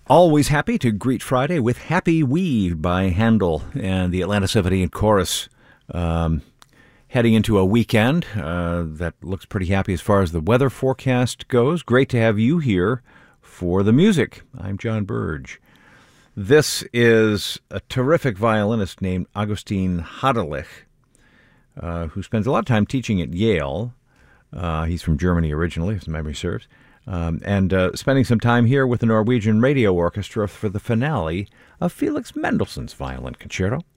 Always happy to greet Friday with Happy We by Handel and the Atlanta Symphony and Chorus. Heading into a weekend that looks pretty happy as far as the weather forecast goes. Great to have you here for the music. I'm John Burge. This is a terrific violinist named Augustin Hadelich, who spends a lot of time teaching at Yale. He's from Germany originally, if memory serves. And spending some time here with the Norwegian Radio Orchestra for the finale of Felix Mendelssohn's Violin Concerto.